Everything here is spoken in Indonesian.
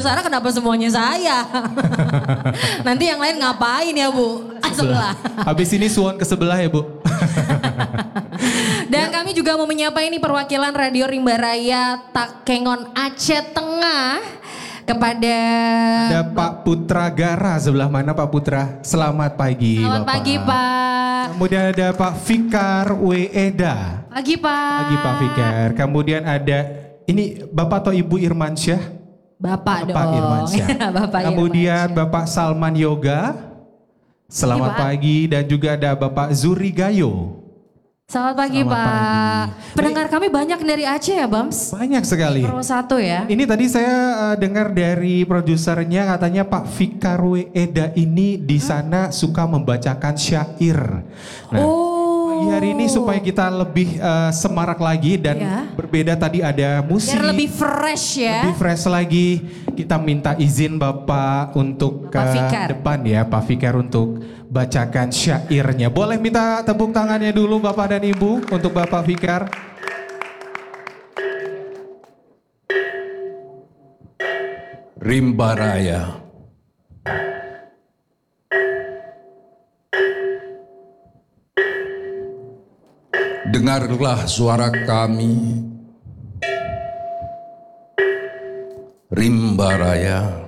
Sarah kenapa semuanya saya? Nanti yang lain ngapain ya Bu? Sebelah. Habis ini suon ke sebelah ya Bu. Dan kami juga mau menyapa ini perwakilan Radio Rimba Raya Takengon Aceh Tengah. Kepada ada Pak Putra Gara, sebelah mana Pak Putra? Selamat pagi Selamat Bapak. pagi Pak. Kemudian ada Pak Fikar Weda. Pagi Pak. Pagi Pak Fikar. Kemudian ada ini Bapak atau Ibu Irmansyah? Bapak dong. Irmansyah. Bapak Kemudian Irmansyah. Bapak Salman Yoga. Selamat pagi. Dan juga ada Bapak Zuri Gayo. Selamat pagi Selamat Pak. pagi. Pendengar kami banyak dari Aceh ya Bams? Banyak sekali. Pro 1 ya. Ini tadi saya dengar dari produsernya katanya Pak Fikar Weda ini di sana suka membacakan syair. Nah, pagi hari ini supaya kita lebih semarak lagi dan berbeda tadi ada musik. Biar lebih fresh ya. Lebih fresh lagi. Kita minta izin Bapak untuk ke depan ya Pak Fikar untuk bacakan syairnya. Boleh minta tepuk tangannya dulu Bapak dan Ibu untuk Bapak Fikar. Rimba Raya. Dengarlah suara kami, Rimba Raya.